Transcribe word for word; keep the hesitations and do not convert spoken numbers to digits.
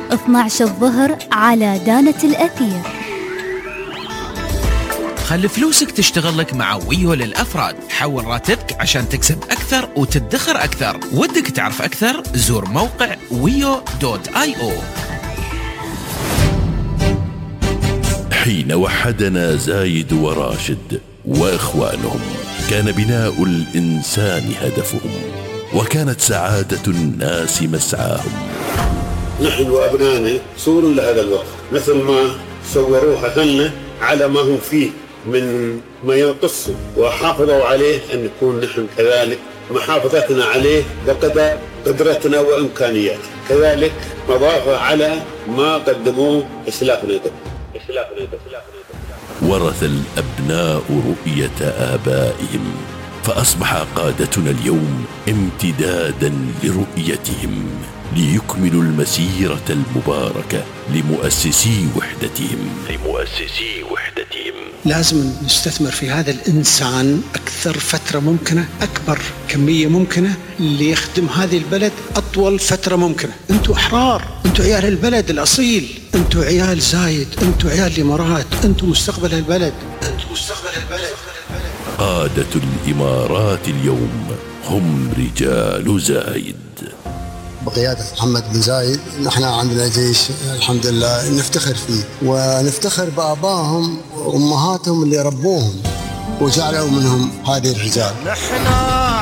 اثنا عشر الظهر على دانة الأثير. خلي فلوسك تشتغل لك مع ويو للأفراد. حول راتبك عشان تكسب أكثر وتدخر أكثر. ودك تعرف أكثر؟ زور موقع ويو دوت آي أو. حين وحدنا زايد وراشد وإخوانهم كان بناء الإنسان هدفهم، وكانت سعادة الناس مسعاهم. نحن وأبنائنا صور لهذا الوقت، مثل ما صوروها لنا على ما هم فيه من ما ينقص، وحافظوا عليه أن نكون نحن كذلك محافظتنا عليه بقدر قدرتنا وإمكانياتنا، كذلك مضافة على ما قدموه إسلافنا قبل. ورث الأبناء رؤية آبائهم، فأصبح قادتنا اليوم امتدادا لرؤيتهم، ليكملوا المسيرة المباركة لمؤسسي وحدتهم لمؤسسي وحدتهم. لازم نستثمر في هذا الإنسان أكثر فترة ممكنة، أكبر كمية ممكنة، ليخدم هذه البلد أطول فترة ممكنة. أنتوا أحرار، أنتوا عيال البلد الأصيل، أنتوا عيال زايد، أنتوا عيال الإمارات، أنتوا مستقبل البلد، أنتوا مستقبل البلد. قادة الإمارات اليوم هم رجال زايد. بقيادة محمد بن زايد نحن عندنا جيش الحمد لله نفتخر فيه، ونفتخر بآبائهم وأمهاتهم اللي ربوهم وجعلوا منهم هذه الرجال. نحن